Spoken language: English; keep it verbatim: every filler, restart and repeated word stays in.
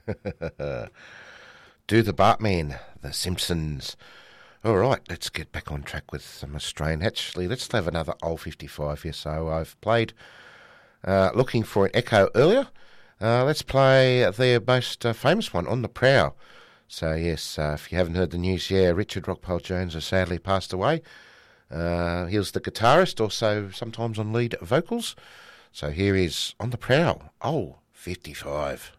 Do the Bartman, The Simpsons. All right, let's get back on track with some Australian. Actually, let's have another old fifty-five here. So I've played uh, Looking for an Echo earlier. Uh, let's play their most uh, famous one, On the Prowl. So, yes, uh, if you haven't heard the news, yeah, Richard Rockpole Jones has sadly passed away. Uh, he was the guitarist, also sometimes on lead vocals. So here is On the Prowl, oh, fifty-five.